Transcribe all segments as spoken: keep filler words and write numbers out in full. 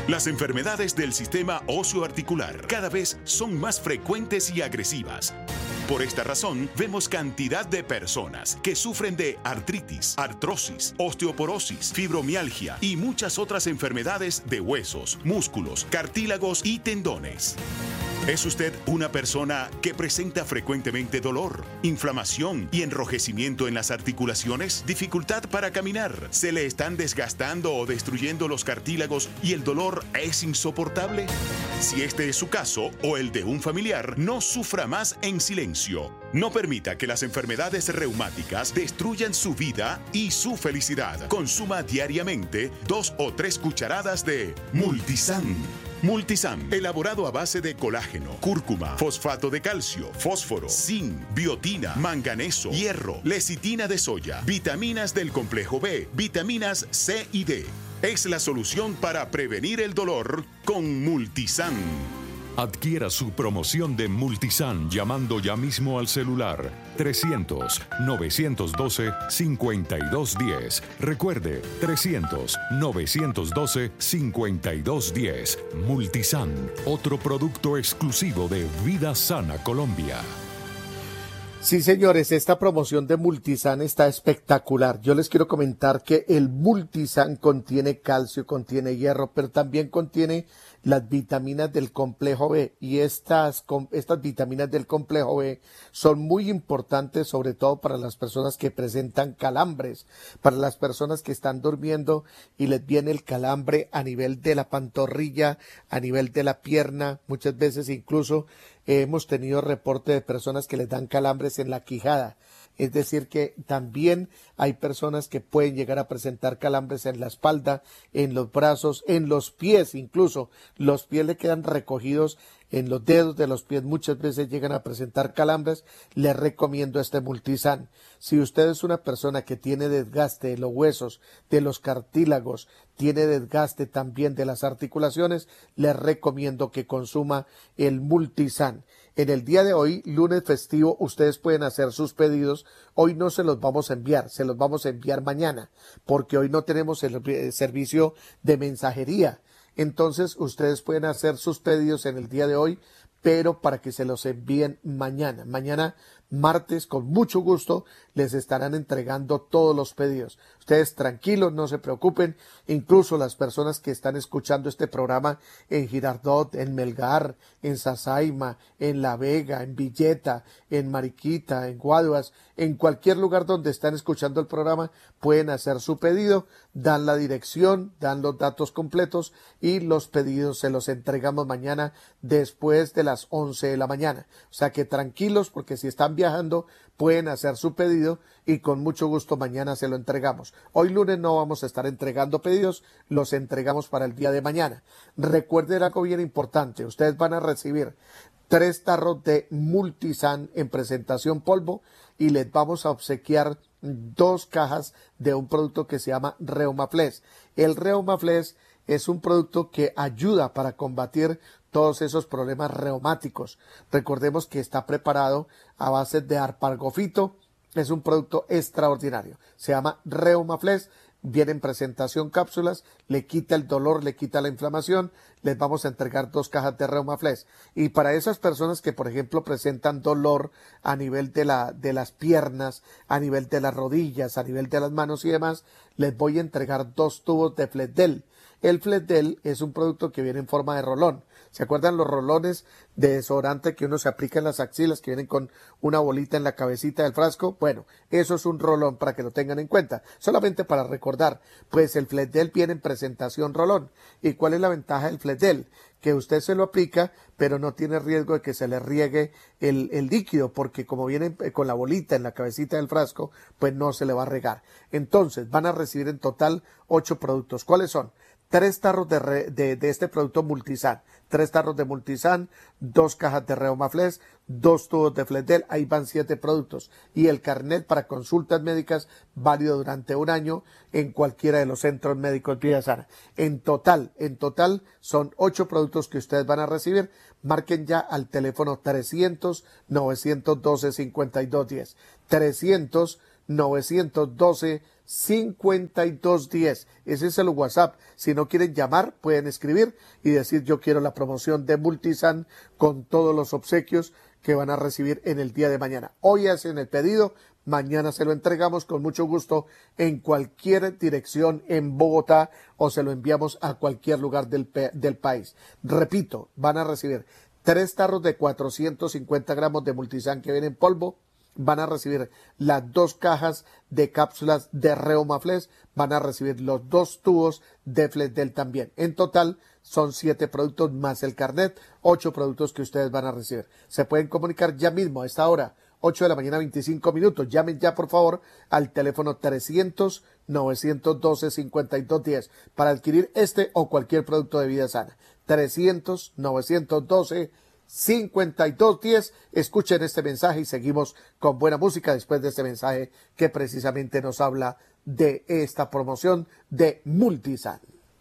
Las enfermedades del sistema óseo-articular cada vez son más frecuentes y agresivas. Por esta razón, vemos cantidad de personas que sufren de artritis, artrosis, osteoporosis, fibromialgia y muchas otras enfermedades de huesos, músculos, cartílagos y tendones. ¿Es usted una persona que presenta frecuentemente dolor, inflamación y enrojecimiento en las articulaciones? ¿Dificultad para caminar? ¿Se le están desgastando o destruyendo los cartílagos y el dolor es insoportable? Si este es su caso o el de un familiar, no sufra más en silencio. No permita que las enfermedades reumáticas destruyan su vida y su felicidad. Consuma diariamente dos o tres cucharadas de Multisan. Multisan, elaborado a base de colágeno, cúrcuma, fosfato de calcio, fósforo, zinc, biotina, manganeso, hierro, lecitina de soya, vitaminas del complejo B, vitaminas C y D. Es la solución para prevenir el dolor con Multisan. Adquiera su promoción de Multisan llamando ya mismo al celular trescientos, novecientos doce, cincuenta y dos diez. Recuerde, trescientos, novecientos doce, cincuenta y dos diez. Multisan, otro producto exclusivo de Vida Sana Colombia. Sí, señores, esta promoción de Multisan está espectacular. Yo les quiero comentar que el Multisan contiene calcio, contiene hierro, pero también contiene las vitaminas del complejo B, y estas, estas vitaminas del complejo B son muy importantes, sobre todo para las personas que presentan calambres, para las personas que están durmiendo y les viene el calambre a nivel de la pantorrilla, a nivel de la pierna. Muchas veces incluso eh, hemos tenido reporte de personas que les dan calambres en la quijada. Es decir, que también hay personas que pueden llegar a presentar calambres en la espalda, en los brazos, en los pies incluso. Los pies le quedan recogidos en los dedos de los pies, muchas veces llegan a presentar calambres. Les recomiendo este Multisan. Si usted es una persona que tiene desgaste de los huesos, de los cartílagos, tiene desgaste también de las articulaciones, les recomiendo que consuma el Multisan. En el día de hoy, lunes festivo, ustedes pueden hacer sus pedidos. Hoy no se los vamos a enviar, se los vamos a enviar mañana, porque hoy no tenemos el servicio de mensajería. Entonces, ustedes pueden hacer sus pedidos en el día de hoy, pero para que se los envíen mañana. Mañana, martes, con mucho gusto, les estarán entregando todos los pedidos. Ustedes tranquilos, no se preocupen. Incluso las personas que están escuchando este programa en Girardot, en Melgar, en Sasaima, en La Vega, en Villeta, en Mariquita, en Guaduas, en cualquier lugar donde están escuchando el programa, pueden hacer su pedido, dan la dirección, dan los datos completos y los pedidos se los entregamos mañana después de las once de la mañana. O sea que tranquilos, porque si están viajando pueden hacer su pedido y con mucho gusto mañana se lo entregamos. Hoy lunes no vamos a estar entregando pedidos, los entregamos para el día de mañana. Recuerden algo bien importante, ustedes van a recibir tres tarros de Multisan en presentación polvo y les vamos a obsequiar dos cajas de un producto que se llama Reumaflex. El Reumaflex es un producto que ayuda para combatir todos esos problemas reumáticos. Recordemos que está preparado a base de arpargofito. Es un producto extraordinario. Se llama Reumaflex. Viene en presentación cápsulas, le quita el dolor, le quita la inflamación. Les vamos a entregar dos cajas de Reumaflex. Y para esas personas que, por ejemplo, presentan dolor a nivel de, la, de las piernas, a nivel de las rodillas, a nivel de las manos y demás, les voy a entregar dos tubos de Fletdel. El Fletdel es un producto que viene en forma de rolón. ¿Se acuerdan los rolones de desodorante que uno se aplica en las axilas, que vienen con una bolita en la cabecita del frasco? Bueno, eso es un rolón para que lo tengan en cuenta. Solamente para recordar, pues el Fletdel viene en presentación rolón. ¿Y cuál es la ventaja del Fletdel? Que usted se lo aplica, pero no tiene riesgo de que se le riegue el, el líquido, porque como viene con la bolita en la cabecita del frasco, pues no se le va a regar. Entonces, van a recibir en total ocho productos. ¿Cuáles son? Tres tarros de, re, de, de este producto Multisan, tres tarros de Multisan, dos cajas de Reumaflex, dos tubos de Fletdel, ahí van siete productos. Y el carnet para consultas médicas válido durante un año en cualquiera de los centros médicos Vida Sana. En total, en total son ocho productos que ustedes van a recibir. Marquen ya al teléfono trescientos, novecientos doce, cincuenta y dos diez. trescientos, novecientos doce, cincuenta y dos diez. Ese es el WhatsApp. Si no quieren llamar, pueden escribir y decir yo quiero la promoción de Multisan con todos los obsequios que van a recibir en el día de mañana. Hoy hacen el pedido, mañana se lo entregamos con mucho gusto en cualquier dirección en Bogotá o se lo enviamos a cualquier lugar del, del país. Repito, van a recibir tres tarros de cuatrocientos cincuenta gramos de Multisan que vienen en polvo, van a recibir las dos cajas de cápsulas de Reumaflex, van a recibir los dos tubos de Flexdel también. En total son siete productos más el carnet, ocho productos que ustedes van a recibir. Se pueden comunicar ya mismo a esta hora, ocho de la mañana, veinticinco minutos. Llamen ya por favor al teléfono trescientos, novecientos doce, cincuenta y dos diez para adquirir este o cualquier producto de Vida Sana. trescientos, novecientos doce, cincuenta y dos diez. Escuchen este mensaje y seguimos con buena música después de este mensaje que precisamente nos habla de esta promoción de Multisan.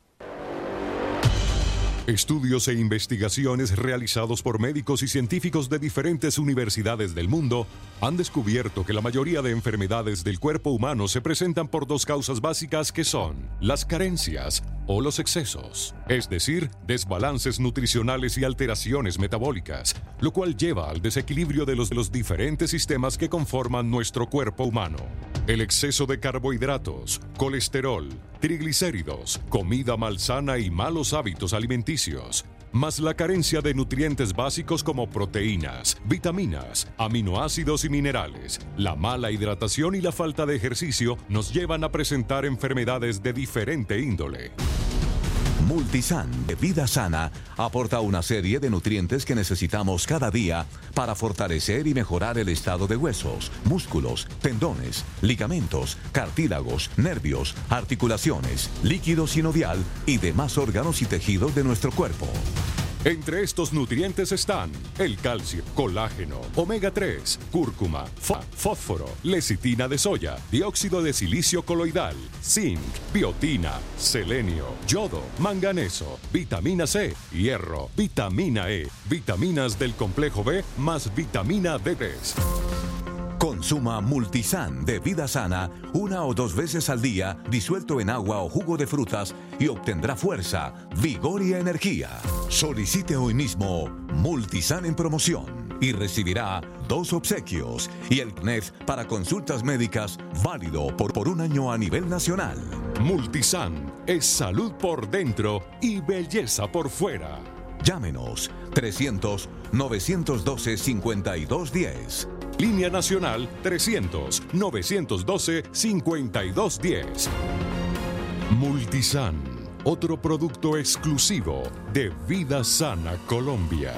Estudios e investigaciones realizados por médicos y científicos de diferentes universidades del mundo han descubierto que la mayoría de enfermedades del cuerpo humano se presentan por dos causas básicas que son las carencias o los excesos, es decir, desbalances nutricionales y alteraciones metabólicas, lo cual lleva al desequilibrio de los, de los diferentes sistemas que conforman nuestro cuerpo humano. El exceso de carbohidratos, colesterol, triglicéridos, comida malsana y malos hábitos alimenticios, más la carencia de nutrientes básicos como proteínas, vitaminas, aminoácidos y minerales, la mala hidratación y la falta de ejercicio nos llevan a presentar enfermedades de diferente índole. Multisan de Vida Sana aporta una serie de nutrientes que necesitamos cada día para fortalecer y mejorar el estado de huesos, músculos, tendones, ligamentos, cartílagos, nervios, articulaciones, líquido sinovial y demás órganos y tejidos de nuestro cuerpo. Entre estos nutrientes están el calcio, colágeno, omega tres, cúrcuma, fósforo, lecitina de soya, dióxido de silicio coloidal, zinc, biotina, selenio, yodo, manganeso, vitamina C, hierro, vitamina E, vitaminas del complejo B más vitamina D tres. Consuma Multisan de Vida Sana una o dos veces al día, disuelto en agua o jugo de frutas, y obtendrá fuerza, vigor y energía. Solicite hoy mismo Multisan en promoción y recibirá dos obsequios y el C N E F para consultas médicas válido por, por un año a nivel nacional. Multisan es salud por dentro y belleza por fuera. Llámenos trescientos, novecientos doce, cincuenta y dos diez. Línea Nacional trescientos, novecientos doce, cincuenta y dos diez. Multisan, otro producto exclusivo de Vida Sana Colombia.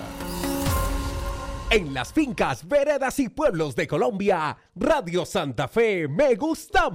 En las fincas, veredas y pueblos de Colombia, Radio Santa Fe me gusta